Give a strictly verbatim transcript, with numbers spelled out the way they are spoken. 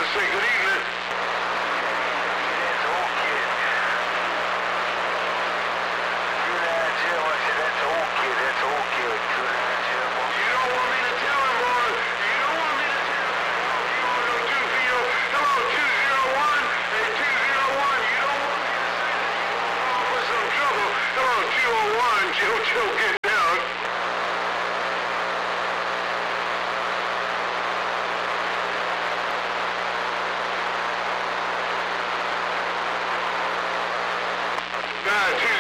say good evening. That's okay. Good idea, I said that's okay, that's okay. Good idea, boy. You don't want me to tell him, boy. You don't want me to tell him. You want to go two zero. Hello, two zero one. Hey, two zero one. You don't want me to say that. You want to cause some trouble. Hello, two oh one. Jojo, get down. Nah, two